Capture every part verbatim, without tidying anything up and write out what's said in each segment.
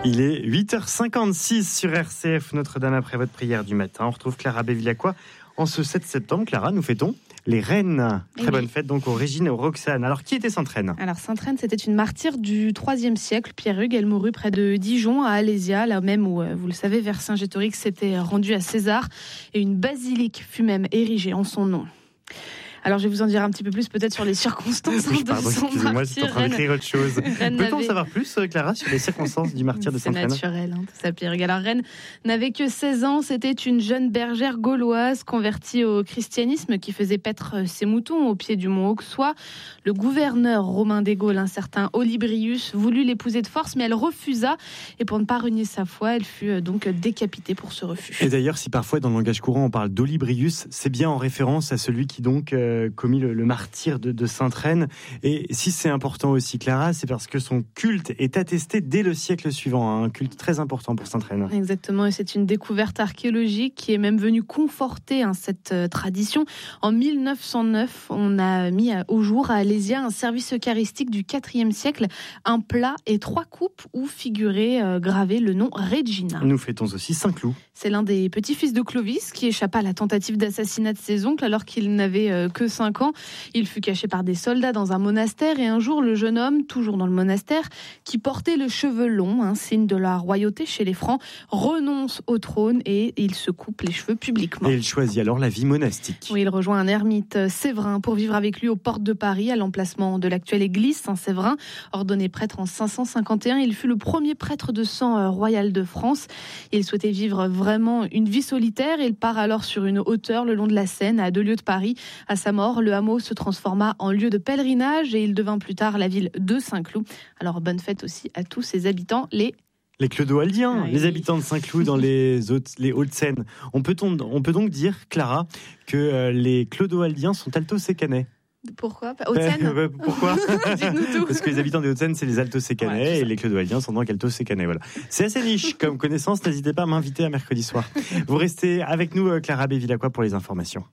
Il est huit heures cinquante-six sur R C F Notre-Dame après votre prière du matin. On retrouve Clara Bevilacqua en ce sept septembre. Clara, nous fêtons les reines. Très oui. bonne fête donc aux Régine et aux Roxane. Alors, qui était Sainte Reine ? Alors, Sainte Reine, c'était une martyre du troisième siècle. Pierre-Hugues, elle mourut près de Dijon, à Alésia, là même où, vous le savez, Vercingétorix s'était rendu à César. Et une basilique fut même érigée en son nom. Alors, je vais vous en dire un petit peu plus peut-être sur les circonstances oui, de pardon, son excusez-moi, martyr. j'étais en train d'écrire autre chose. Reine Peut-on n'avait... savoir plus, Clara, sur les circonstances du martyr de Sainte Reine ? C'est naturel, hein, tout ça, Pierre-Hugues. Alors, Reine n'avait que seize ans. C'était une jeune bergère gauloise convertie au christianisme qui faisait paître ses moutons au pied du mont Auxois. Le gouverneur romain des Gaules, un certain Olybrius, voulut l'épouser de force, mais elle refusa. Et pour ne pas renier sa foi, elle fut donc décapitée pour ce refus. Et d'ailleurs, si parfois dans le langage courant on parle d'Olybrius, c'est bien en référence à celui qui donc euh, commit le, le martyr de, de Sainte Reine. Et si c'est important aussi, Clara, c'est parce que son culte est attesté dès le siècle suivant, hein, un culte très important pour Sainte Reine. Exactement, et c'est une découverte archéologique qui est même venue conforter hein, cette euh, tradition. En mille neuf cent neuf, on a mis à, au jour à Alésia un service eucharistique du quatrième siècle, un plat et trois coupes où figurait euh, gravé le nom Regina. Nous fêtons aussi Saint-Cloud. C'est l'un des petits-fils de Clovis qui échappa à la tentative d'assassinat de ses oncles alors qu'il n'avait euh, que cinq ans. Il fut caché par des soldats dans un monastère et un jour, le jeune homme, toujours dans le monastère, qui portait le cheveu long, un signe de la royauté chez les Francs, renonce au trône et il se coupe les cheveux publiquement. Et il choisit alors la vie monastique. Oui, il rejoint un ermite Séverin pour vivre avec lui aux portes de Paris, à l'emplacement de l'actuelle église Saint-Séverin. Ordonné prêtre en cinq cent cinquante et un, il fut le premier prêtre de sang royal de France. Il souhaitait vivre vraiment une vie solitaire. Il part alors sur une hauteur le long de la Seine, à deux lieues de Paris. À sa mort, le hameau se transforma en lieu de pèlerinage et il devint plus tard la ville de Saint-Cloud. Alors bonne fête aussi à tous ses habitants, les Les Clodoaldiens, oui. les habitants de Saint-Cloud dans les, Hautes, les Hauts-de-Seine. On peut, on, on peut donc dire, Clara, que euh, les Clodoaldiens sont alto-sécanais. Pourquoi Haute-Seine euh, Pourquoi Dites-nous tout. Parce que les habitants des Hauts-de-Seine, c'est les alto-sécanais ouais, et les Clodoaldiens sont donc alto-sécanais. Voilà. C'est assez niche comme connaissance, n'hésitez pas à m'inviter à mercredi soir. Vous restez avec nous, Clara Bevilacqua, pour les informations.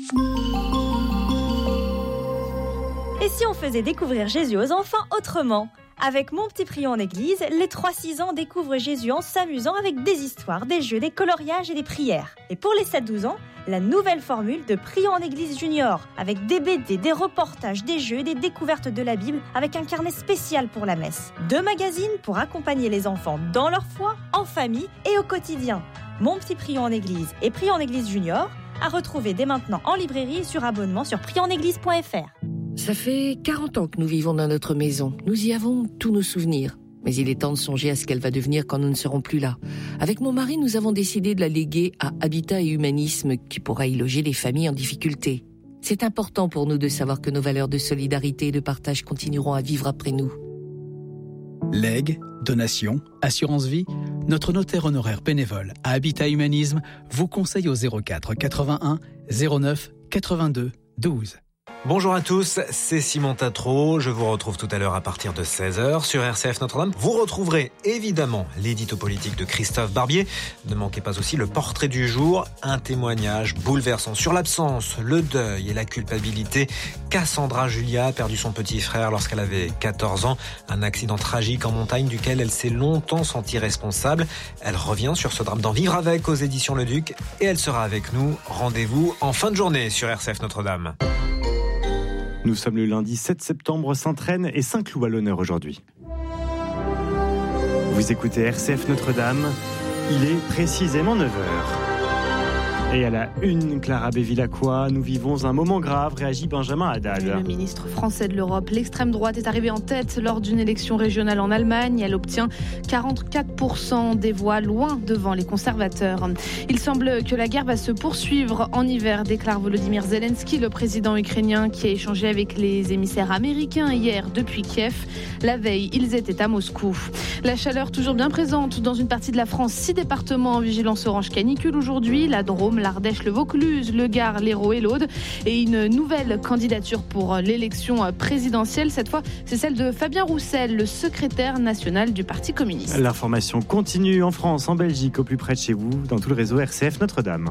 Et si on faisait découvrir Jésus aux enfants autrement ? Avec Mon Petit Prion en Église, les trois six ans découvrent Jésus en s'amusant avec des histoires, des jeux, des coloriages et des prières. Et pour les sept douze ans, la nouvelle formule de Prion en Église Junior, avec des B D, des reportages, des jeux, des découvertes de la Bible, avec un carnet spécial pour la messe. Deux magazines pour accompagner les enfants dans leur foi, en famille et au quotidien. Mon Petit Prion en Église et Prion en Église Junior, à retrouver dès maintenant en librairie et sur abonnement sur prion en église point f r. Ça fait quarante ans que nous vivons dans notre maison. Nous y avons tous nos souvenirs. Mais il est temps de songer à ce qu'elle va devenir quand nous ne serons plus là. Avec mon mari, nous avons décidé de la léguer à Habitat et Humanisme, qui pourra y loger les familles en difficulté. C'est important pour nous de savoir que nos valeurs de solidarité et de partage continueront à vivre après nous. Legs, donations, assurance vie, notre notaire honoraire bénévole à Habitat Humanisme vous conseille au zéro quatre quatre-vingt-un zéro neuf quatre-vingt-deux douze. Bonjour à tous, c'est Simon Tatro. Je vous retrouve tout à l'heure à partir de seize heures sur R C F Notre-Dame. Vous retrouverez évidemment l'édito politique de Christophe Barbier. Ne manquez pas aussi le portrait du jour, un témoignage bouleversant sur l'absence, le deuil et la culpabilité. Cassandra Julia a perdu son petit frère lorsqu'elle avait quatorze ans. Un accident tragique en montagne duquel elle s'est longtemps sentie responsable. Elle revient sur ce drame d'en vivre avec aux éditions Le Duc et elle sera avec nous. Rendez-vous en fin de journée sur R C F Notre-Dame. Nous sommes le lundi sept septembre, Sainte Reine et Saint-Cloud à l'honneur aujourd'hui. Vous écoutez R C F Notre-Dame, il est précisément neuf heures. Et à la une, Clara Bevilacqua, nous vivons un moment grave, réagit Benjamin Haddad. Le ministre français de l'Europe, l'extrême droite est arrivée en tête lors d'une élection régionale en Allemagne. Elle obtient quarante-quatre pour cent des voix, loin devant les conservateurs. Il semble que la guerre va se poursuivre en hiver, déclare Volodymyr Zelensky, le président ukrainien qui a échangé avec les émissaires américains hier depuis Kiev. La veille, ils étaient à Moscou. La chaleur toujours bien présente dans une partie de la France. Six départements en vigilance orange canicule aujourd'hui. La Drôme, l'Ardèche, le Vaucluse, le Gard, l'Hérault et l'Aude. Et une nouvelle candidature pour l'élection présidentielle. Cette fois, c'est celle de Fabien Roussel, le secrétaire national du Parti communiste. L'information continue en France, en Belgique, au plus près de chez vous, dans tout le réseau R C F Notre-Dame.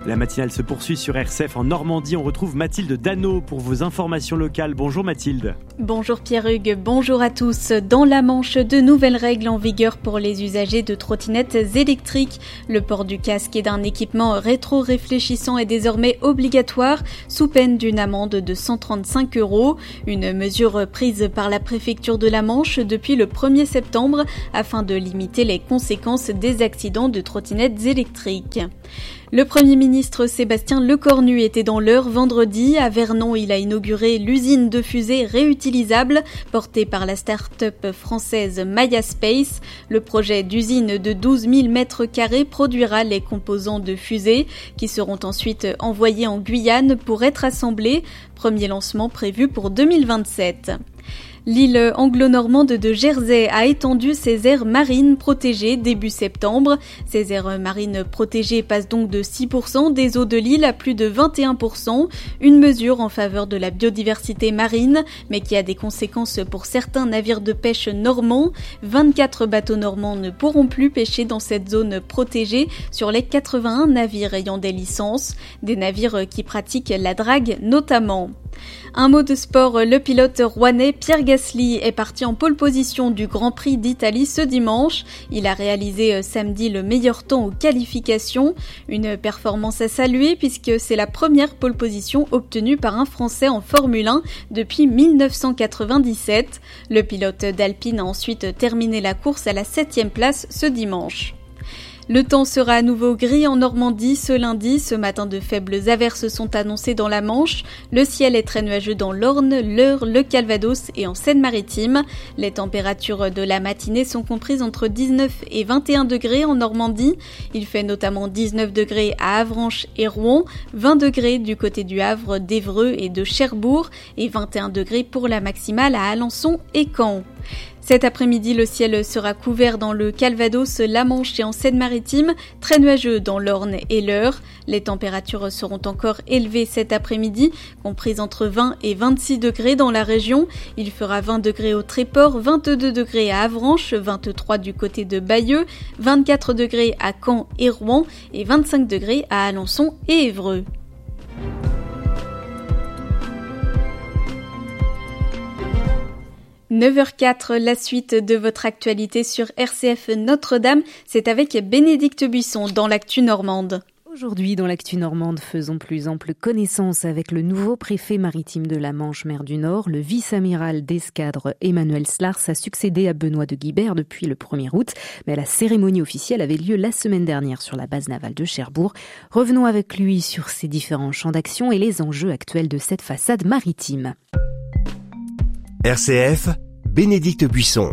La matinale se poursuit sur R C F en Normandie. On retrouve Mathilde Dano pour vos informations locales. Bonjour Mathilde. Bonjour Pierre-Hugues, bonjour à tous. Dans la Manche, de nouvelles règles en vigueur pour les usagers de trottinettes électriques. Le port du casque et d'un équipement rétro-réfléchissant est désormais obligatoire, sous peine d'une amende de cent trente-cinq euros. Une mesure prise par la préfecture de la Manche depuis le premier septembre afin de limiter les conséquences des accidents de trottinettes électriques. Le Premier ministre Sébastien Lecornu était dans l'Eure vendredi. À Vernon, il a inauguré l'usine de fusées réutilisables portée par la start-up française Maya Space. Le projet d'usine de douze mille mètres carrés produira les composants de fusées qui seront ensuite envoyés en Guyane pour être assemblés. Premier lancement prévu pour deux mille vingt-sept. L'île anglo-normande de Jersey a étendu ses aires marines protégées début septembre. Ces aires marines protégées passent donc de six pour cent des eaux de l'île à plus de vingt et un pour cent, une mesure en faveur de la biodiversité marine, mais qui a des conséquences pour certains navires de pêche normands. vingt-quatre bateaux normands ne pourront plus pêcher dans cette zone protégée sur les quatre-vingt-un navires ayant des licences, des navires qui pratiquent la drague notamment. Un mot de sport, le pilote rouennais Pierre Gasly est parti en pole position du Grand Prix d'Italie ce dimanche. Il a réalisé samedi le meilleur temps aux qualifications. Une performance à saluer puisque c'est la première pole position obtenue par un Français en Formule un depuis mille neuf cent quatre-vingt-dix-sept. Le pilote d'Alpine a ensuite terminé la course à la septième place ce dimanche. Le temps sera à nouveau gris en Normandie ce lundi. Ce matin, de faibles averses sont annoncées dans la Manche. Le ciel est très nuageux dans l'Orne, l'Eure, le Calvados et en Seine-Maritime. Les températures de la matinée sont comprises entre dix-neuf et vingt et un degrés en Normandie. Il fait notamment dix-neuf degrés à Avranches et Rouen, vingt degrés du côté du Havre, d'Évreux et de Cherbourg et vingt et un degrés pour la maximale à Alençon et Caen. Cet après-midi, le ciel sera couvert dans le Calvados, la Manche et en Seine-Maritime, très nuageux dans l'Orne et l'Eure. Les températures seront encore élevées cet après-midi, comprises entre vingt et vingt-six degrés dans la région. Il fera vingt degrés au Tréport, vingt-deux degrés à Avranches, vingt-trois du côté de Bayeux, vingt-quatre degrés à Caen et Rouen et vingt-cinq degrés à Alençon et Évreux. neuf heures quatre, la suite de votre actualité sur R C F Notre-Dame, c'est avec Bénédicte Buisson dans l'actu normande. Aujourd'hui, dans l'actu normande, faisons plus ample connaissance avec le nouveau préfet maritime de la Manche, mer du Nord. Le vice-amiral d'escadre Emmanuel Slars a succédé à Benoît de Guibert depuis le premier août. Mais la cérémonie officielle avait lieu la semaine dernière sur la base navale de Cherbourg. Revenons avec lui sur ses différents champs d'action et les enjeux actuels de cette façade maritime. R C F, Bénédicte Buisson.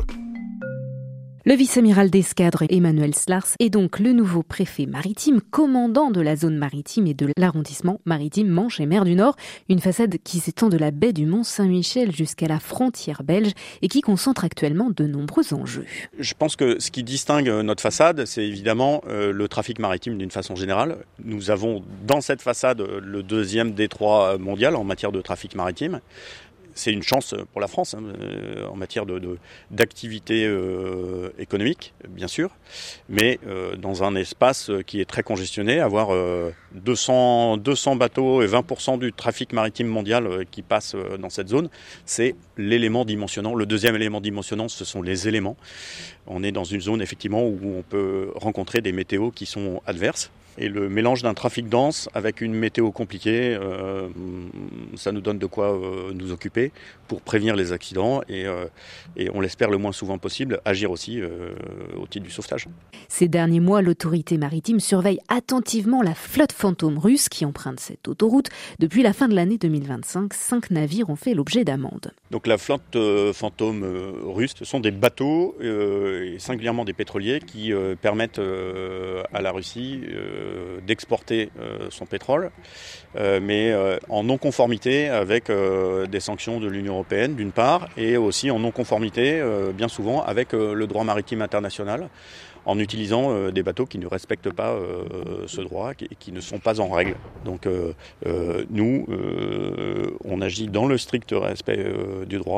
Le vice-amiral d'escadre Emmanuel Slars est donc le nouveau préfet maritime, commandant de la zone maritime et de l'arrondissement maritime Manche et mer du Nord, une façade qui s'étend de la baie du Mont-Saint-Michel jusqu'à la frontière belge et qui concentre actuellement de nombreux enjeux. Je pense que ce qui distingue notre façade, c'est évidemment euh, le trafic maritime d'une façon générale. Nous avons dans cette façade le deuxième détroit mondial en matière de trafic maritime. C'est une chance pour la France hein, euh, en matière de, de, d'activité euh, économique, bien sûr, mais euh, dans un espace qui est très congestionné, avoir euh, deux cents, deux cents bateaux et vingt pour cent du trafic maritime mondial euh, qui passe euh, dans cette zone, c'est l'élément dimensionnant. Le deuxième élément dimensionnant, ce sont les éléments. On est dans une zone effectivement où on peut rencontrer des météos qui sont adverses. Et le mélange d'un trafic dense avec une météo compliquée, euh, ça nous donne de quoi euh, nous occuper pour prévenir les accidents et, euh, et on l'espère le moins souvent possible, agir aussi euh, au titre du sauvetage. Ces derniers mois, l'autorité maritime surveille attentivement la flotte fantôme russe qui emprunte cette autoroute. Depuis la fin de l'année deux mille vingt-cinq, cinq navires ont fait l'objet d'amendes. Donc la flotte euh, fantôme euh, russe, ce sont des bateaux, euh, et singulièrement des pétroliers, qui euh, permettent euh, à la Russie euh, d'exporter euh, son pétrole, euh, mais euh, en non-conformité avec euh, des sanctions de l'Union européenne d'une part, et aussi en non-conformité euh, bien souvent avec euh, le droit maritime international, en utilisant euh, des bateaux qui ne respectent pas euh, ce droit et qui, qui ne sont pas en règle. Donc euh, euh, nous, euh, on agit dans le strict respect euh, du droit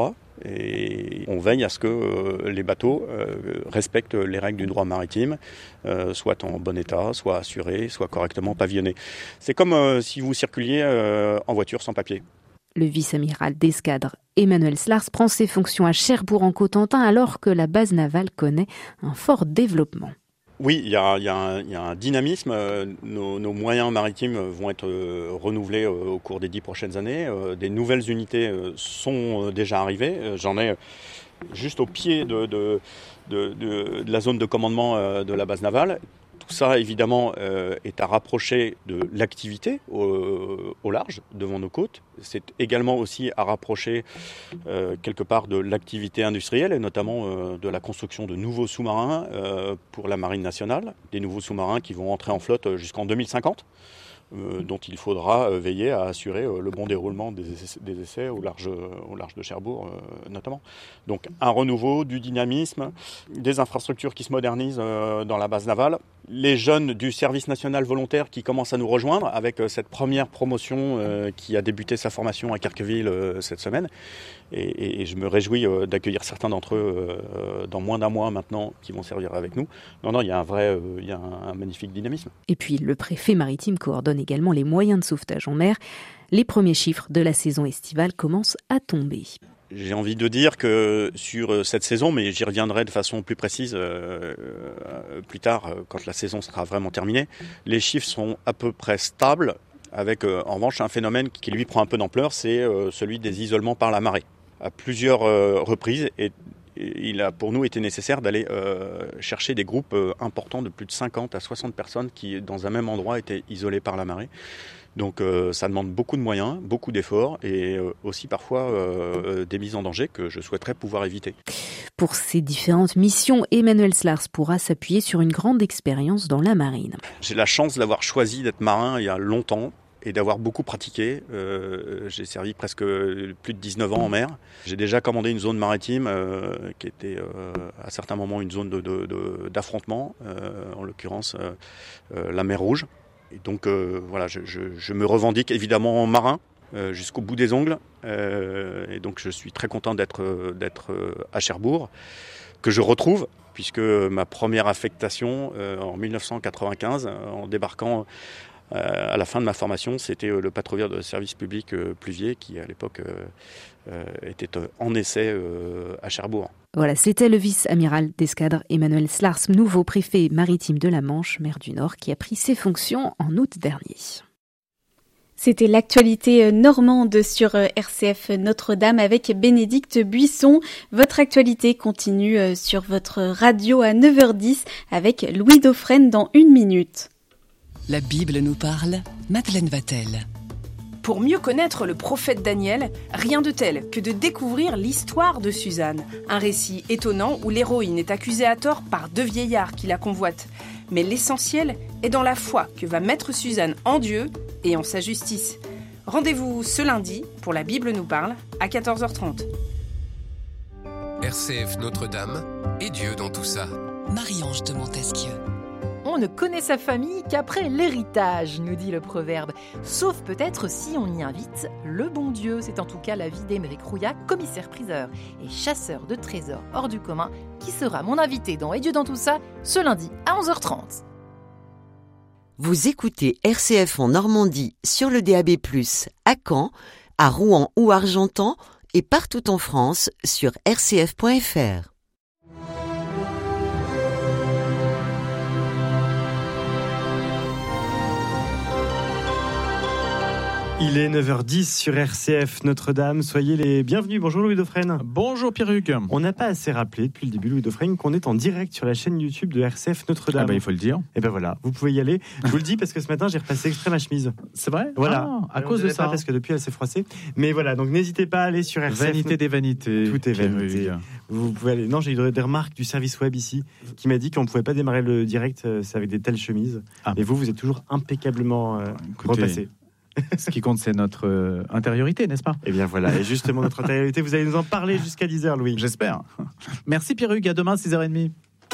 Et on veille à ce que euh, les bateaux euh, respectent les règles du droit maritime, euh, soient en bon état, soient assurés, soient correctement pavillonnés. C'est comme euh, si vous circuliez euh, en voiture sans papier. Le vice-amiral d'escadre Emmanuel Slars prend ses fonctions à Cherbourg en Cotentin alors que la base navale connaît un fort développement. Oui, il y a, y, a un, y a un dynamisme. Nos, nos moyens maritimes vont être renouvelés au cours des dix prochaines années. Des nouvelles unités sont déjà arrivées. J'en ai juste au pied de, de, de, de, de la zone de commandement de la base navale. Tout ça, évidemment, euh, est à rapprocher de l'activité au, au large, devant nos côtes. C'est également aussi à rapprocher euh, quelque part de l'activité industrielle, et notamment euh, de la construction de nouveaux sous-marins euh, pour la Marine nationale. Des nouveaux sous-marins qui vont entrer en flotte jusqu'en deux mille cinquante. Euh, dont il faudra euh, veiller à assurer euh, le bon déroulement des essais, des essais au, large, au large de Cherbourg euh, notamment. Donc un renouveau, du dynamisme, des infrastructures qui se modernisent euh, dans la base navale. Les jeunes du service national volontaire qui commencent à nous rejoindre avec euh, cette première promotion euh, qui a débuté sa formation à Carqueville euh, cette semaine. Et, et, et je me réjouis euh, d'accueillir certains d'entre eux euh, dans moins d'un mois maintenant qui vont servir avec nous. Non, non, il y a un vrai, euh, il y a un, un magnifique dynamisme. Et puis le préfet maritime coordonne également les moyens de sauvetage en mer. Les premiers chiffres de la saison estivale commencent à tomber. J'ai envie de dire que sur cette saison, mais j'y reviendrai de façon plus précise euh, euh, plus tard, quand la saison sera vraiment terminée, les chiffres sont à peu près stables, avec euh, en revanche un phénomène qui lui prend un peu d'ampleur, c'est euh, celui des isolements par la marée. À plusieurs euh, reprises, et, et il a pour nous été nécessaire d'aller euh, chercher des groupes euh, importants de plus de cinquante à soixante personnes qui, dans un même endroit, étaient isolés par la marée. Donc euh, ça demande beaucoup de moyens, beaucoup d'efforts et euh, aussi parfois euh, des mises en danger que je souhaiterais pouvoir éviter. Pour ces différentes missions, Emmanuel Slars pourra s'appuyer sur une grande expérience dans la marine. J'ai la chance d'avoir choisi d'être marin il y a longtemps et d'avoir beaucoup pratiqué. Euh, j'ai servi presque plus de dix-neuf ans en mer. J'ai déjà commandé une zone maritime euh, qui était euh, à certains moments une zone de, de, de, d'affrontement, euh, en l'occurrence euh, euh, la mer Rouge. Et donc euh, voilà, je, je, je me revendique évidemment marin euh, jusqu'au bout des ongles. Euh, et donc je suis très content d'être, d'être à Cherbourg, que je retrouve, puisque ma première affectation euh, en dix-neuf cent quatre-vingt-quinze, en débarquant à la fin de ma formation, c'était le patrouilleur de service public Pluvier qui, à l'époque, euh, était en essai euh, à Cherbourg. Voilà, c'était le vice-amiral d'escadre Emmanuel Slars, nouveau préfet maritime de la Manche, mer du Nord, qui a pris ses fonctions en août dernier. C'était l'actualité normande sur R C F Notre-Dame avec Bénédicte Buisson. Votre actualité continue sur votre radio à neuf heures dix avec Louis Dauphren dans une minute. La Bible nous parle, Madeleine Vatel. Pour mieux connaître le prophète Daniel, rien de tel que de découvrir l'histoire de Suzanne. Un récit étonnant où l'héroïne est accusée à tort par deux vieillards qui la convoitent. Mais l'essentiel est dans la foi que va mettre Suzanne en Dieu et en sa justice. Rendez-vous ce lundi pour La Bible nous parle à quatorze heures trente. R C F Notre-Dame et Dieu dans tout ça. Marie-Ange de Montesquieu. On ne connaît sa famille qu'après l'héritage, nous dit le proverbe. Sauf peut-être si on y invite le bon Dieu. C'est en tout cas l'avis d'Émeric Rouillat, commissaire-priseur et chasseur de trésors hors du commun, qui sera mon invité dans Et Dieu dans tout ça, ce lundi à onze heures trente. Vous écoutez R C F en Normandie sur le D A B plus, à Caen, à Rouen ou Argentan et partout en France sur r c f point f r. Il est neuf heures dix sur R C F Notre-Dame. Soyez les bienvenus. Bonjour Louis Dauphren. Bonjour Pierruc. On n'a pas assez rappelé depuis le début, Louis Dauphren, qu'on est en direct sur la chaîne YouTube de R C F Notre-Dame. Ah bah il faut le dire. Et ben voilà, vous pouvez y aller. Je vous le dis parce que ce matin j'ai repassé exprès ma chemise. C'est vrai. Voilà. Ah, à Alors, cause de ça. Pas parce que depuis elle s'est froissée. Mais voilà, donc n'hésitez pas à aller sur R C F. Vanité des vanités. Tout est vanité. Vous pouvez aller. Non, j'ai eu des remarques du service web ici qui m'a dit qu'on ne pouvait pas démarrer le direct avec des telles chemises. Ah. Et vous, vous êtes toujours impeccablement euh, repassé. Ce qui compte, c'est notre euh, intériorité, n'est-ce pas ? Eh bien voilà, et justement notre intériorité, vous allez nous en parler jusqu'à dix heures, Louis. J'espère. Merci Pierruc, à demain, six heures trente.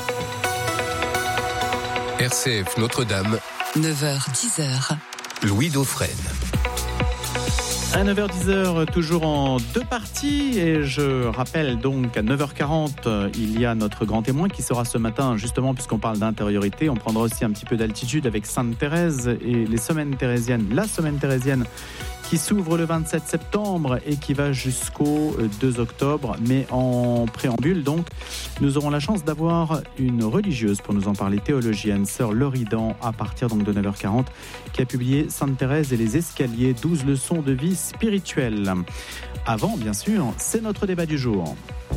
R C F Notre-Dame, neuf heures dix. Louis Dauphren. À neuf heures dix, toujours en deux parties, et je rappelle donc qu'à neuf heures quarante, il y a notre grand témoin qui sera ce matin, justement puisqu'on parle d'intériorité. On prendra aussi un petit peu d'altitude avec Sainte-Thérèse et les semaines thérésiennes, la semaine thérésienne qui s'ouvre le vingt-sept septembre et qui va jusqu'au deux octobre. Mais en préambule, donc, nous aurons la chance d'avoir une religieuse pour nous en parler, théologienne, sœur Loridan, à partir donc de neuf heures quarante, qui a publié Sainte-Thérèse et les escaliers, douze leçons de vie spirituelle. Avant, bien sûr, c'est notre débat du jour.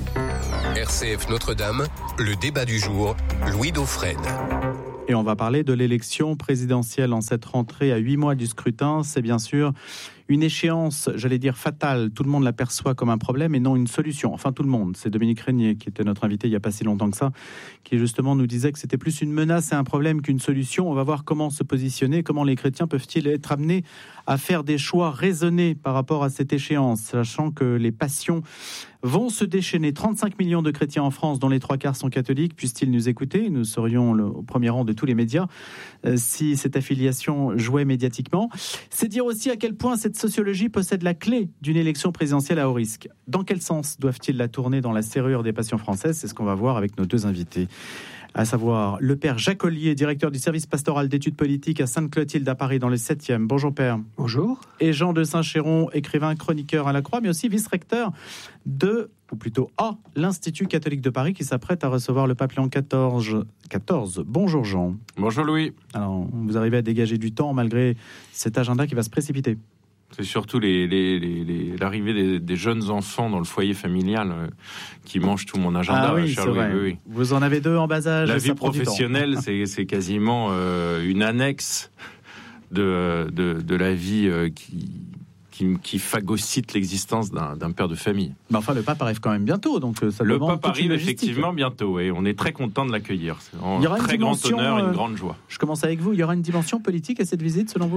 R C F Notre-Dame, le débat du jour, Louis Dauphren. Et on va parler de l'élection présidentielle en cette rentrée à huit mois du scrutin. C'est bien sûr une échéance, j'allais dire fatale. Tout le monde l'aperçoit comme un problème et non une solution. Enfin, tout le monde. C'est Dominique Régnier, qui était notre invité il n'y a pas si longtemps que ça, qui justement nous disait que c'était plus une menace et un problème qu'une solution. On va voir comment se positionner, comment les chrétiens peuvent-ils être amenés à faire des choix raisonnés par rapport à cette échéance, sachant que les passions vont se déchaîner. trente-cinq millions de chrétiens en France, dont les trois quarts sont catholiques. Puissent-ils nous écouter ? Nous serions le, au premier rang de tous les médias euh, si cette affiliation jouait médiatiquement. C'est dire aussi à quel point cette sociologie possède la clé d'une élection présidentielle à haut risque. Dans quel sens doivent-ils la tourner dans la serrure des passions françaises ? C'est ce qu'on va voir avec nos deux invités. À savoir le père Jacques Ollier, directeur du service pastoral d'études politiques à Sainte-Clotilde à Paris dans le septième. Bonjour père. Bonjour. Et Jean de Saint-Chéron, écrivain, chroniqueur à la Croix, mais aussi vice-recteur de, ou plutôt à, l'Institut catholique de Paris qui s'apprête à recevoir le pape Léon quatorze. quatorze. Bonjour Jean. Bonjour Louis. Alors, vous arrivez à dégager du temps malgré cet agenda qui va se précipiter. C'est surtout les, les, les, les, l'arrivée des, des jeunes enfants dans le foyer familial euh, qui mangent tout mon agenda. Ah oui, c'est Louis, vrai. Oui, oui. Vous en avez deux en bas âge. La vie professionnelle, c'est, c'est quasiment euh, une annexe de, de, de la vie euh, qui, qui, qui phagocyte l'existence d'un, d'un père de famille. Mais enfin, le pape arrive quand même bientôt, donc ça Le demande pape arrive effectivement bientôt, et on est très content de l'accueillir. C'est un il y aura très une grand honneur, euh, une grande joie. Je commence avec vous. Il y aura une dimension politique à cette visite, selon vous ?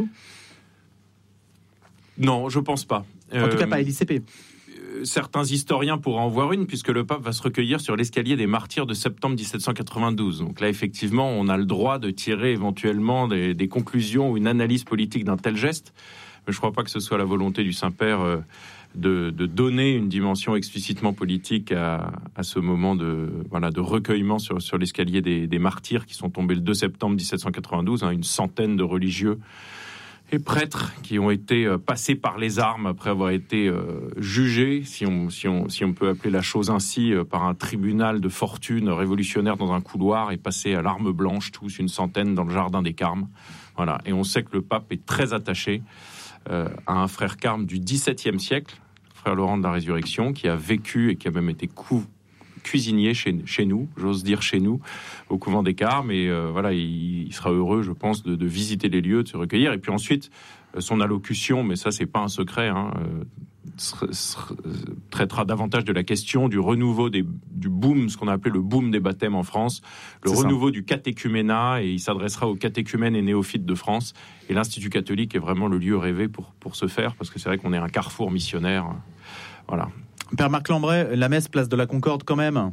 Non, je pense pas. En euh, tout cas, pas à l'I C P. Euh, certains historiens pourraient en voir une, puisque le pape va se recueillir sur l'escalier des martyrs de septembre dix-sept cent quatre-vingt-douze. Donc là, effectivement, on a le droit de tirer éventuellement des, des conclusions ou une analyse politique d'un tel geste. Mais je ne crois pas que ce soit la volonté du Saint-Père euh, de, de donner une dimension explicitement politique à, à ce moment de, voilà, de recueillement sur, sur l'escalier des, des martyrs qui sont tombés le deux septembre dix-sept cent quatre-vingt-douze, hein, une centaine de religieux et prêtres qui ont été euh, passés par les armes après avoir été euh, jugés, si on, si, on, si on peut appeler la chose ainsi, euh, par un tribunal de fortune révolutionnaire dans un couloir et passés à l'arme blanche, tous une centaine dans le jardin des Carmes. Voilà. Et on sait que le pape est très attaché euh, à un frère carme du dix-septième siècle, frère Laurent de la Résurrection, qui a vécu et qui a même été cou- cuisinier chez, chez nous, j'ose dire chez nous, au couvent des Carmes, et euh, voilà, il, il sera heureux, je pense, de, de visiter les lieux, de se recueillir, et puis ensuite, euh, son allocution, mais ça, c'est pas un secret, hein, euh, sera, sera, traitera davantage de la question du renouveau des, du boom, ce qu'on a appelé le boom des baptêmes en France, le c'est renouveau ça. Du catéchuménat, et il s'adressera aux catéchumènes et néophytes de France, et l'Institut catholique est vraiment le lieu rêvé pour, pour ce faire, parce que c'est vrai qu'on est un carrefour missionnaire, voilà. Père Marc Lambray, la messe place de la Concorde quand même.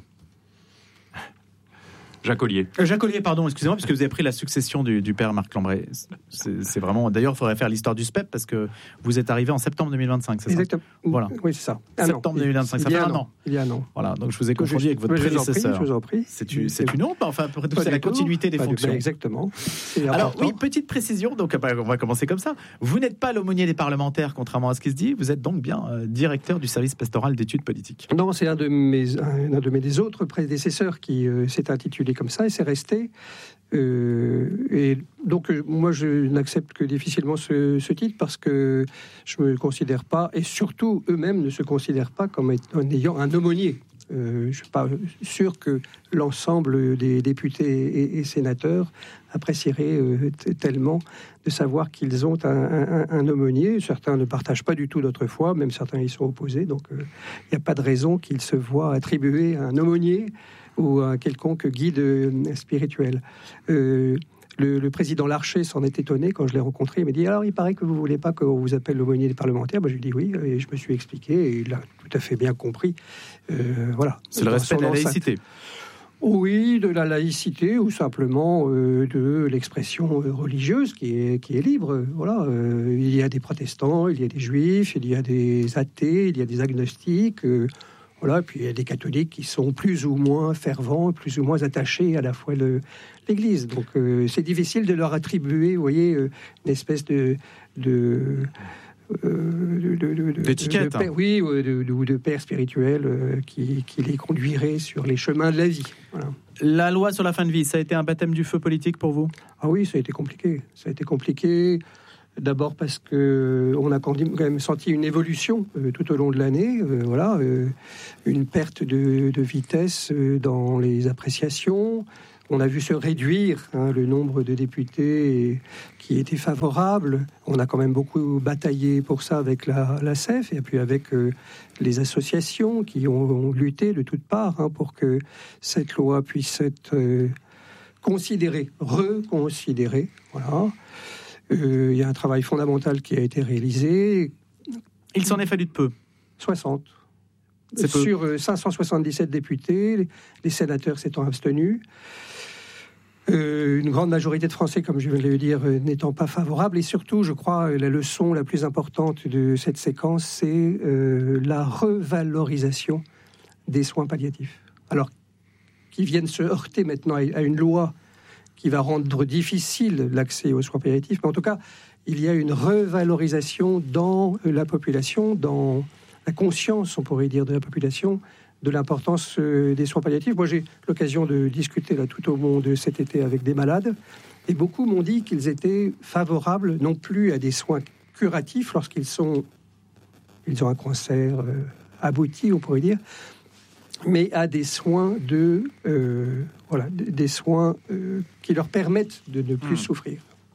Jacques Ollier. Euh, Jacques Ollier, pardon, excusez-moi, parce que vous avez pris la succession du, du père Marc Lambray. C'est, c'est vraiment. D'ailleurs, il faudrait faire l'histoire du S P E P parce que vous êtes arrivé en septembre deux mille vingt-cinq, c'est Exactement. ça ? Voilà. Oui, c'est ça. Un septembre deux mille vingt-cinq, ça fait un an. Il y a un an. Voilà, donc je vous ai confondu avec votre je prédécesseur. Je vous en prie. C'est une, c'est une honte, enfin, après tout, c'est la continuité des pas fonctions. Du, exactement. Alors, oui, petite précision, donc on va commencer comme ça. Vous n'êtes pas l'aumônier des parlementaires, contrairement à ce qui se dit. Vous êtes donc bien euh, directeur du service pastoral d'études politiques. Non, c'est un de mes, un, un de mes autres prédécesseurs qui euh, s'est intitulé comme ça et c'est resté. Euh, et donc euh, moi je n'accepte que difficilement ce, ce titre parce que je me considère pas, et surtout eux-mêmes ne se considèrent pas comme en ayant un aumônier. Euh, je ne suis pas sûr que l'ensemble des députés et, et sénateurs apprécieraient euh, t- tellement de savoir qu'ils ont un, un, un aumônier. Certains ne partagent pas du tout notre foi, même certains y sont opposés, donc il euh, n'y a pas de raison qu'ils se voient attribuer un aumônier ou un quelconque guide spirituel. Euh, le, le président Larcher s'en est étonné quand je l'ai rencontré. Il m'a dit, alors il paraît que vous ne voulez pas qu'on vous appelle l'aumônier des parlementaires. Ben, je lui ai dit oui, et je me suis expliqué, et il a tout à fait bien compris. Euh, voilà. C'est le respect de la laïcité. Oui, de la laïcité ou simplement euh, de l'expression religieuse qui est, qui est libre. Voilà, euh, il y a des protestants, il y a des juifs, il y a des athées, il y a des agnostiques. Euh, voilà, puis il y a des catholiques qui sont plus ou moins fervents, plus ou moins attachés à la foi de l'Église. Donc euh, c'est difficile de leur attribuer, vous voyez, euh, une espèce de... de Euh, de, de, de, d'étiquette, de, de père, oui, ou de, de, de père spirituel euh, qui, qui les conduirait sur les chemins de la vie. Voilà. La loi sur la fin de vie, ça a été un baptême du feu politique pour vous ? Ah oui, ça a été compliqué. Ça a été compliqué. D'abord parce que on a quand même senti une évolution euh, tout au long de l'année. Euh, voilà, euh, une perte de, de vitesse euh, dans les appréciations. On a vu se réduire hein, le nombre de députés qui étaient favorables. On a quand même beaucoup bataillé pour ça avec la, la C E F et puis avec euh, les associations qui ont, ont lutté de toutes parts hein, pour que cette loi puisse être euh, considérée, reconsidérée. Voilà. Euh, il y a un travail fondamental qui a été réalisé. Il s'en est fallu de peu. soixante. Sur euh, cinq cent soixante-dix-sept députés, les, les sénateurs s'étant abstenus. Euh, une grande majorité de Français, comme je viens de le dire, euh, n'étant pas favorables. Et surtout, je crois, la leçon la plus importante de cette séquence, c'est euh, la revalorisation des soins palliatifs. Alors, qui viennent se heurter maintenant à, à une loi qui va rendre difficile l'accès aux soins palliatifs. Mais en tout cas, il y a une revalorisation dans la population, dans la conscience, on pourrait dire, de la population, de l'importance des soins palliatifs. Moi, j'ai l'occasion de discuter là tout au long de cet été avec des malades, et beaucoup m'ont dit qu'ils étaient favorables non plus à des soins curatifs lorsqu'ils sont, ils ont un cancer euh, abouti, on pourrait dire, mais à des soins de, euh, voilà, des soins euh, qui leur permettent de ne plus mmh. souffrir.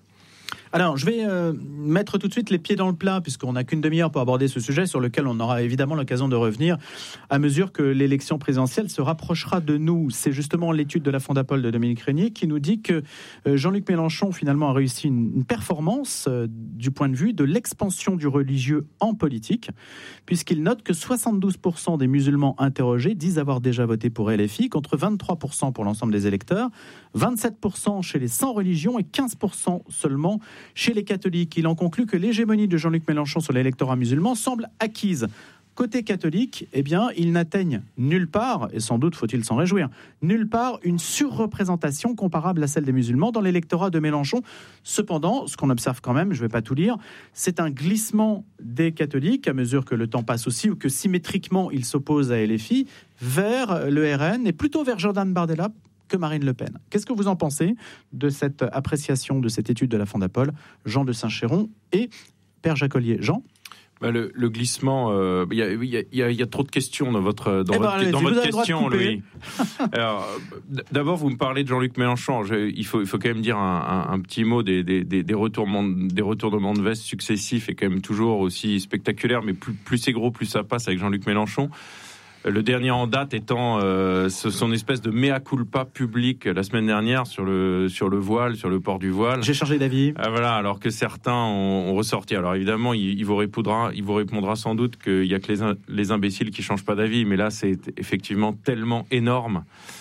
Alors, je vais euh, mettre tout de suite les pieds dans le plat, puisqu'on n'a qu'une demi-heure pour aborder ce sujet, sur lequel on aura évidemment l'occasion de revenir à mesure que l'élection présidentielle se rapprochera de nous. C'est justement l'étude de la Fondapol de Dominique Régnier qui nous dit que euh, Jean-Luc Mélenchon finalement a réussi une, une performance euh, du point de vue de l'expansion du religieux en politique, puisqu'il note que soixante-douze pour cent des musulmans interrogés disent avoir déjà voté pour L F I, contre vingt-trois pour cent pour l'ensemble des électeurs, vingt-sept pour cent chez les sans religion et quinze pour cent seulement chez les catholiques. Il en conclut que l'hégémonie de Jean-Luc Mélenchon sur l'électorat musulman semble acquise. Côté catholique, eh bien, ils n'atteignent nulle part, et sans doute faut-il s'en réjouir, nulle part une surreprésentation comparable à celle des musulmans dans l'électorat de Mélenchon. Cependant, ce qu'on observe quand même, je ne vais pas tout lire, c'est un glissement des catholiques, à mesure que le temps passe aussi, ou que symétriquement ils s'opposent à L F I, vers le R N, et plutôt vers Jordan Bardella que Marine Le Pen. Qu'est-ce que vous en pensez de cette appréciation, de cette étude de la Fondapol, Jean de Saint-Chéron et Père Jacolier? Jean? Bah le, le glissement, il euh, y, y, y, y a trop de questions dans votre, dans eh votre, ben, dans votre question, Louis. Alors, d'abord, vous me parlez de Jean-Luc Mélenchon. Je, il, faut, il faut quand même dire un, un, un petit mot des, des, des, des, retournements, des retournements de veste successifs et quand même toujours aussi spectaculaires, mais plus, plus c'est gros, plus ça passe avec Jean-Luc Mélenchon. Le dernier en date étant euh, son espèce de mea culpa public la semaine dernière sur le sur le voile, sur le port du voile. J'ai changé d'avis. Ah, voilà, alors que certains ont, ont ressorti. Alors évidemment, il, il vous répondra, il vous répondra sans doute qu'il y a que les, les imbéciles qui changent pas d'avis. Mais là, c'est effectivement tellement énorme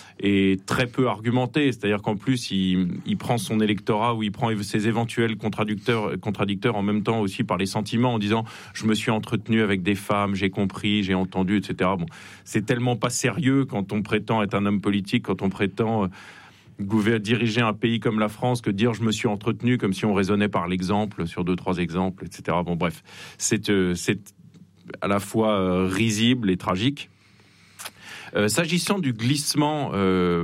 et très peu argumenté. C'est-à-dire qu'en plus, il, il prend son électorat ou il prend ses éventuels contradicteurs, contradicteurs en même temps aussi par les sentiments en disant « je me suis entretenu avec des femmes, j'ai compris, j'ai entendu, et cetera » Bon, c'est tellement pas sérieux quand on prétend être un homme politique, quand on prétend gouverner, diriger un pays comme la France, que dire « je me suis entretenu » comme si on raisonnait par l'exemple, sur deux, trois exemples, et cetera. Bon, bref, c'est, euh, c'est à la fois euh, risible et tragique. Euh, s'agissant du glissement euh,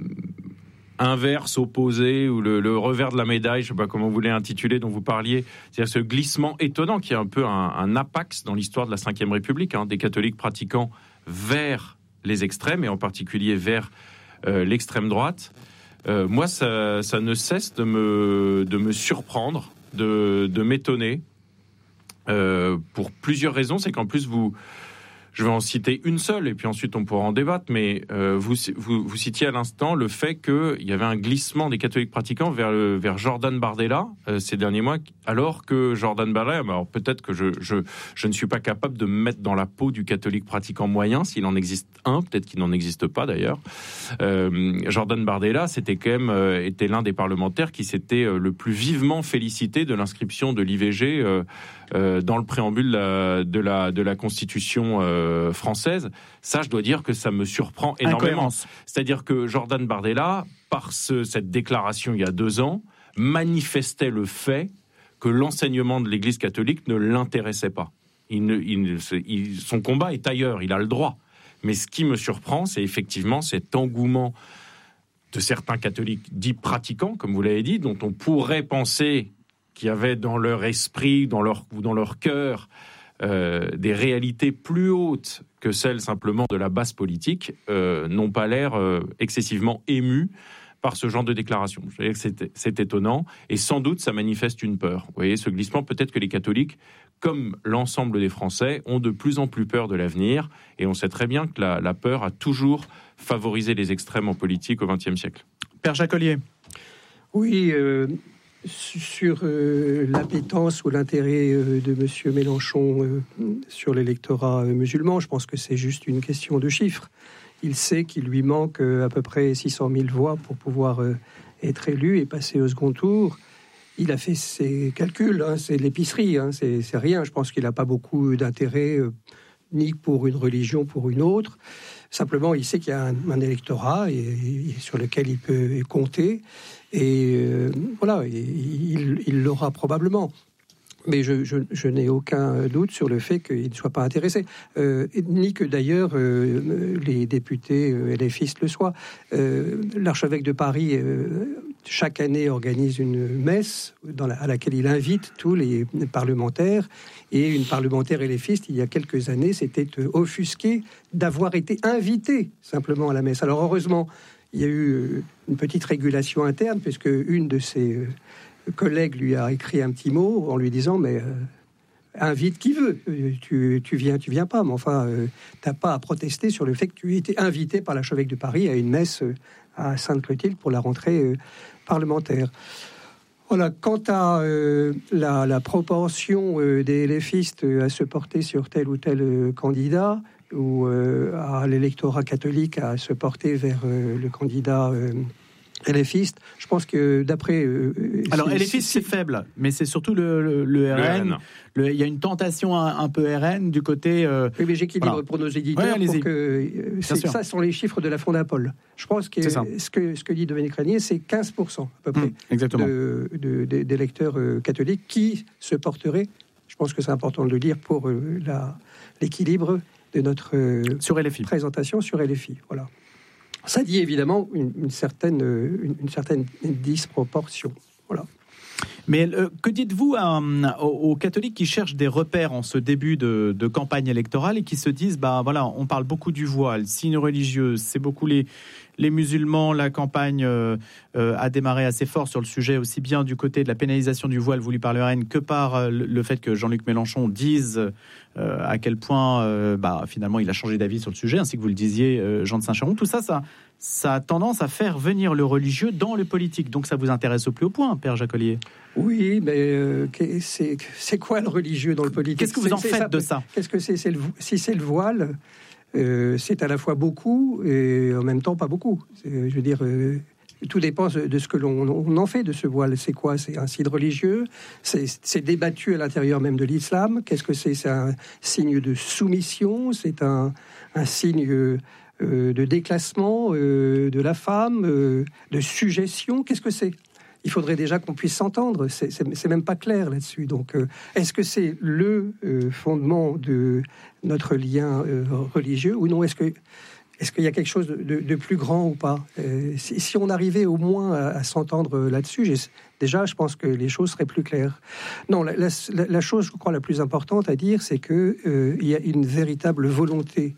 inverse, opposé, ou le, le revers de la médaille, je ne sais pas comment vous voulez intituler, dont vous parliez, c'est-à-dire ce glissement étonnant qui est un peu un, un apax dans l'histoire de la cinquième République, hein, des catholiques pratiquants vers les extrêmes, et en particulier vers euh, l'extrême droite. Euh, moi, ça, ça ne cesse de me, de me surprendre, de, de m'étonner, euh, pour plusieurs raisons. C'est qu'en plus, vous... Je vais en citer une seule, et puis ensuite on pourra en débattre, mais euh, vous, vous, vous citiez à l'instant le fait qu'il y avait un glissement des catholiques pratiquants vers, le, vers Jordan Bardella euh, ces derniers mois, alors que Jordan Bardella, alors peut-être que je, je, je ne suis pas capable de me mettre dans la peau du catholique pratiquant moyen, s'il en existe un, peut-être qu'il n'en existe pas d'ailleurs. Euh, Jordan Bardella, c'était quand même euh, était l'un des parlementaires qui s'était euh, le plus vivement félicité de l'inscription de l'I V G euh, euh, dans le préambule de la, de la, de la Constitution euh, française. Ça, je dois dire que ça me surprend énormément. C'est-à-dire que Jordan Bardella, par ce, cette déclaration il y a deux ans, manifestait le fait que l'enseignement de l'Église catholique ne l'intéressait pas. Il ne, il, il, son combat est ailleurs, il a le droit. Mais ce qui me surprend, c'est effectivement cet engouement de certains catholiques dits pratiquants, comme vous l'avez dit, dont on pourrait penser qu'il y avait dans leur esprit, dans leur, dans leur cœur, euh, des réalités plus hautes que celles simplement de la base politique, euh, n'ont pas l'air euh, excessivement émus par ce genre de déclaration. Je dirais que c'est, c'est étonnant, et sans doute ça manifeste une peur. Vous voyez, ce glissement, peut-être que les catholiques, comme l'ensemble des Français, ont de plus en plus peur de l'avenir, et on sait très bien que la, la peur a toujours favorisé les extrêmes en politique au vingtième siècle. Père Jacolier. Oui, euh, sur euh, l'appétence ou l'intérêt euh, de M. Mélenchon euh, sur l'électorat euh, musulman, je pense que c'est juste une question de chiffres. Il sait qu'il lui manque euh, à peu près six cent mille voix pour pouvoir euh, être élu et passer au second tour. Il a fait ses calculs, hein, c'est l'épicerie, hein, c'est, c'est rien. Je pense qu'il n'a pas beaucoup d'intérêt, euh, ni pour une religion, pour une autre. Simplement, il sait qu'il y a un, un électorat et, et sur lequel il peut compter. Et euh, voilà, il, il l'aura probablement. Mais je, je, je n'ai aucun doute sur le fait qu'il ne soit pas intéressé, euh, ni que d'ailleurs euh, les députés euh, LFistes le soient. Euh, l'archevêque de Paris, euh, chaque année, organise une messe dans la, à laquelle il invite tous les parlementaires. Et une parlementaire LFiste, il y a quelques années, s'était offusquée d'avoir été invitée simplement à la messe. Alors heureusement, il y a eu une petite régulation interne, puisque une de ses collègue lui a écrit un petit mot en lui disant mais euh, invite qui veut, tu, tu viens, tu viens pas, mais enfin euh, t'as pas à protester sur le fait que tu aies été invité par l'archevêque de Paris à une messe euh, à Sainte-Clotilde pour la rentrée euh, parlementaire. Voilà. Quant à euh, la, la proportion euh, des LFistes à se porter sur tel ou tel euh, candidat, ou euh, à l'électorat catholique à se porter vers euh, le candidat euh, LFiste, je pense que d'après... Euh, Alors, LFiste, c'est faible, mais c'est surtout le, le, le R N. Le, il y a une tentation un, un peu R N du côté... Euh, oui, mais j'équilibre voilà. Pour nos éditeurs, ouais, pour que... Euh, c'est, ça sont les chiffres de la Fondapol. Je pense que ce, que ce que dit Dominique Régnier, c'est quinze pour cent à peu près mmh, exactement. De, de, de, d'électeurs euh, catholiques qui se porteraient, je pense que c'est important de le dire, pour euh, la, l'équilibre de notre euh, sur L F I. Présentation sur L F I. Voilà. Ça dit évidemment une, une, certaine, une, une certaine disproportion. Voilà. Mais euh, que dites-vous à, aux, aux catholiques qui cherchent des repères en ce début de, de campagne électorale et qui se disent, bah voilà, on parle beaucoup du voile, signe religieux, c'est beaucoup les, les musulmans, la campagne euh, euh, a démarré assez fort sur le sujet, aussi bien du côté de la pénalisation du voile voulu par le R N que par euh, le fait que Jean-Luc Mélenchon dise euh, à quel point euh, bah, finalement il a changé d'avis sur le sujet, ainsi que vous le disiez, euh, Jean de Saint-Chéron. Tout ça, ça, ça a tendance à faire venir le religieux dans le politique. Donc ça vous intéresse au plus haut point, Père Jacolier? Oui, mais euh, c'est, c'est quoi le religieux dans le politique? Qu'est-ce que vous en c'est, faites ça, de ça? Qu'est-ce que c'est, c'est le, si c'est le voile, euh, c'est à la fois beaucoup et en même temps pas beaucoup. C'est, je veux dire, euh, tout dépend de ce que l'on on en fait de ce voile. C'est quoi? C'est un signe religieux? C'est, c'est débattu à l'intérieur même de l'islam. Qu'est-ce que c'est? C'est un signe de soumission? C'est un, un signe euh, de déclassement euh, de la femme, euh, de sujétion? Qu'est-ce que c'est? Il faudrait déjà qu'on puisse s'entendre. C'est, c'est, c'est même pas clair là-dessus. Donc, euh, est-ce que c'est le euh, fondement de notre lien euh, religieux ou non? Est-ce que est-ce qu'il y a quelque chose de, de, de plus grand ou pas? euh, si, si on arrivait au moins à, à s'entendre là-dessus, j'ai, déjà, je pense que les choses seraient plus claires. Non, la, la, la chose, je crois, la plus importante à dire, c'est que euh, il y a une véritable volonté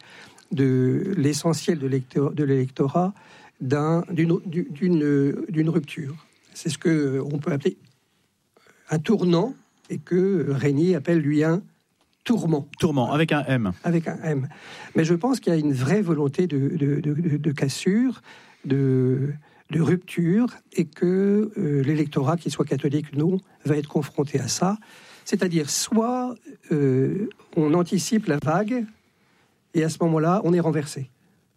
de l'essentiel de, l'électorat, de l'électorat d'un, d'une, d'une, d'une rupture. C'est ce qu'on peut appeler un tournant et que Régnier appelle, lui, un Tourment. Tourment, avec un M. Avec un M. Mais je pense qu'il y a une vraie volonté de, de, de, de, de cassure, de, de rupture, et que euh, l'électorat, qu'il soit catholique ou non, va être confronté à ça. C'est-à-dire, soit euh, on anticipe la vague, et à ce moment-là, on est renversé.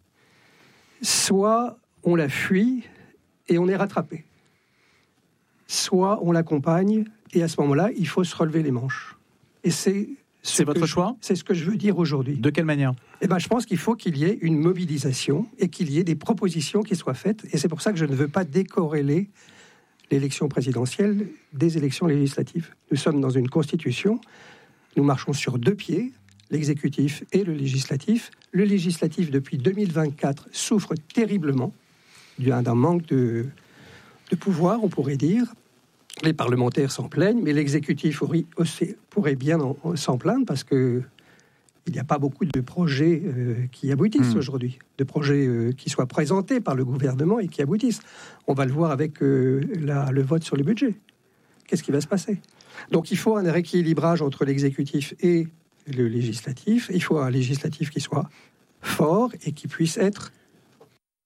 Soit on la fuit, et on est rattrapé. Soit on l'accompagne, et à ce moment-là, il faut se relever les manches. Et c'est... C'est votre choix ? C'est ce que je veux dire aujourd'hui. De quelle manière ? Eh ben, je pense qu'il faut qu'il y ait une mobilisation et qu'il y ait des propositions qui soient faites. Et c'est pour ça que je ne veux pas décorréler l'élection présidentielle des élections législatives. Nous sommes dans une constitution, nous marchons sur deux pieds, l'exécutif et le législatif. Le législatif, depuis deux mille vingt-quatre, souffre terriblement d'un manque de, de pouvoir, on pourrait dire. Les parlementaires s'en plaignent, mais l'exécutif aussi pourrait bien en, s'en plaindre parce que il n'y a pas beaucoup de projets euh, qui aboutissent mmh. aujourd'hui, de projets euh, qui soient présentés par le gouvernement et qui aboutissent. On va le voir avec euh, la, le vote sur le budget. Qu'est-ce qui va se passer ? Donc il faut un rééquilibrage entre l'exécutif et le législatif. Il faut un législatif qui soit fort et qui puisse être